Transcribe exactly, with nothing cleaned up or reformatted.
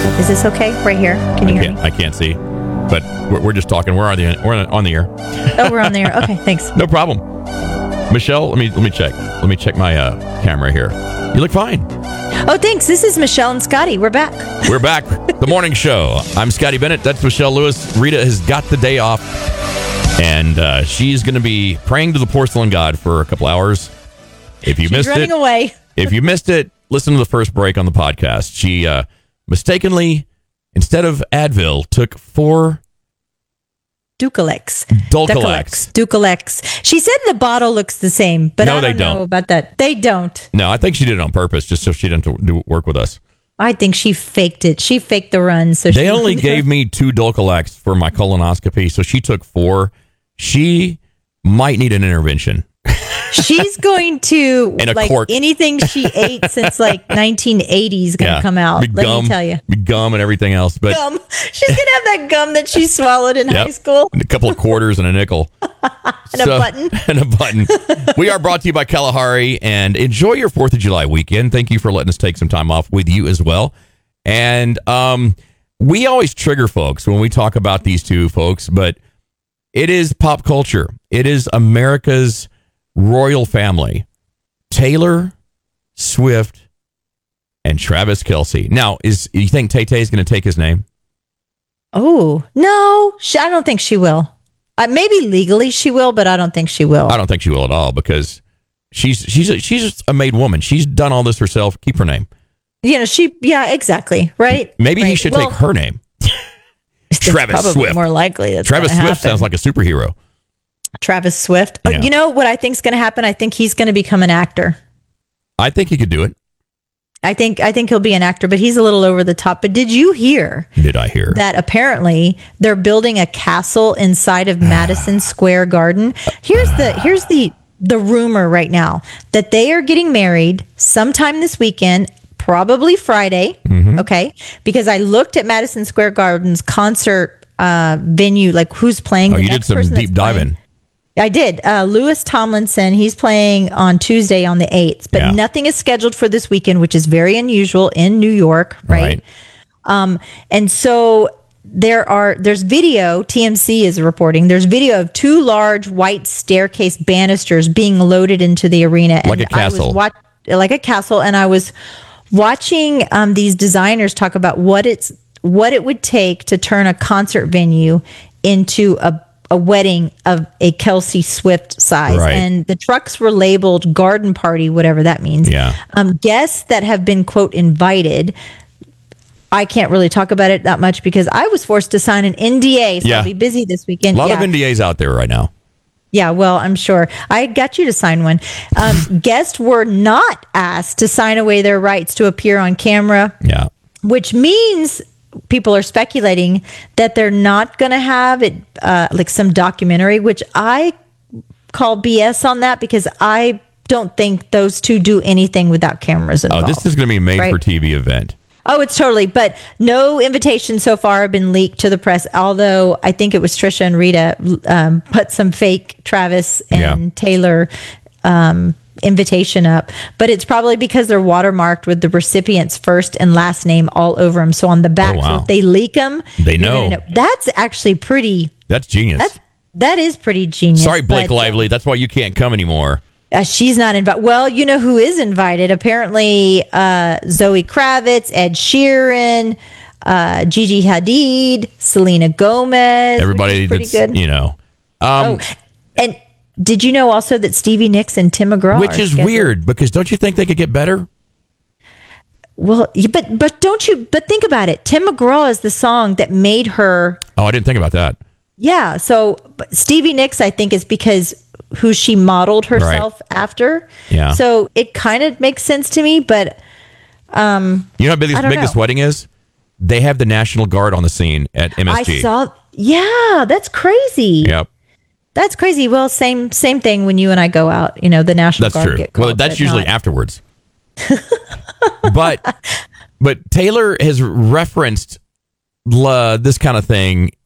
Is this okay? Right here. Can you I hear can't, me? I can't see, but we're, we're just talking. We're on the we're on the air. Oh, we're on there. Okay, thanks. No problem. Michelle, let me let me check. Let me check my uh, camera here. You look fine. Oh, thanks. This is Michelle and Scotty. We're back. We're back. The morning show. I'm Scotty Bennett. That's Michelle Lewis. Rita has got the day off, and uh, she's going to be praying to the porcelain god for a couple hours. If you She's missed running it, away. if you missed it, listen to the first break on the podcast. She uh, mistakenly, instead of Advil, took four Dulcolax. Dulcolax. Dulcolax. She said the bottle looks the same, but No, I don't, they don't. know about that. They don't. No, I think she did it on purpose, just so she didn't have to do work with us. I think she faked it. She faked the run. So They she only gave me two Dulcolax for my colonoscopy, so she took four. She might need an intervention. She's going to And a like cork. anything she ate since like nineteen eighty is going to come out. Big Let gum, me tell you. big gum and everything else. But Gum. She's going to have that gum that she swallowed in Yep. high school. And a couple of quarters and a nickel. And a button. And a button. We are brought to you by Kalahari, and enjoy your fourth of July weekend. Thank you for letting us take some time off with you as well. And um, we always trigger folks when we talk about these two folks, but it is pop culture. It is America's royal family. Taylor Swift and Travis Kelce. Now, is you think Tay Tay is going to take his name? Oh, no. She, I don't think she will. Uh, maybe legally she will, but I don't think she will. I don't think she will at all because she's she's a, she's just a made woman. She's done all this herself. Keep her name. You know, she, yeah, exactly. Right. Maybe right. he should Well, take her name. it's Travis probably Swift. More likely. That's Travis gonna Swift happen. sounds like a superhero. Travis Swift. Oh, Yeah. you know what I think is going to happen? I think he's going to become an actor. I think he could do it. I think I think he'll be an actor, but he's a little over the top. But did you hear Did I hear? that apparently they're building a castle inside of Madison Square Garden? Here's the here's the the rumor right now that they are getting married sometime this weekend, probably Friday. Mm-hmm. Okay, because I looked at Madison Square Garden's concert uh, venue, like who's playing. Oh, the you did next some person deep that's playing. diving. I did. Uh, Lewis Tomlinson, he's playing on Tuesday on the eighth, but Yeah. nothing is scheduled for this weekend, which is very unusual in New York, right? Right. Um, and so there are, there's video, T M C is reporting, there's video of two large white staircase banisters being loaded into the arena. Like a I was castle. watch, like a castle. And I was watching um, these designers talk about what it's, what it would take to turn a concert venue into a a wedding of a Kelsey Swift size. Right. And the trucks were labeled garden party, whatever that means. Yeah. Um, guests that have been, quote, invited. I can't really talk about it that much because I was forced to sign an N D A. So Yeah. I'll be busy this weekend. A lot yeah. of N D As out there right now. Yeah, well, I'm sure. I got you to sign one. Um, guests were not asked to sign away their rights to appear on camera, Yeah. which means people are speculating that they're not going to have it uh, like some documentary, which I call B S on that because I don't think those two do anything without cameras Oh, involved. this is going to be a made Right. for T V event. Oh, it's totally. But no invitations so far have been leaked to the press, although I think it was Trisha and Rita um, put some fake Travis and Yeah. Taylor um, invitation up. But it's probably because they're watermarked with the recipient's first and last name all over them. So on the back, Oh, wow. so if they leak them, They you're gonna know. That's actually pretty, That's genius. that's, that is pretty genius. Sorry, Blake but, Lively. That's why you can't come anymore. Uh, she's not invited. Well, you know who is invited? Apparently, uh, Zoe Kravitz, Ed Sheeran, uh, Gigi Hadid, Selena Gomez. Everybody which is that's, pretty good. you know. Um, Oh, and did you know also that Stevie Nicks and Tim McGraw? which are is scheduled? weird because don't you think they could get better? Well, yeah, but but don't you? But think about it. Tim McGraw is the song that made her. Oh, I didn't think about that. Yeah. So but Stevie Nicks, I think, is because who she modeled herself after. Yeah. So it kind of makes sense to me, but. Um, You know how big this, I don't big this know. wedding is? They have the National Guard on the scene at M S G. I saw. Yeah, that's crazy. Yep. That's crazy. Well, same same thing when you and I go out. You know, the National That's Guard true. get called. Well, that's but usually not- afterwards. but but Taylor has referenced uh, this kind of thing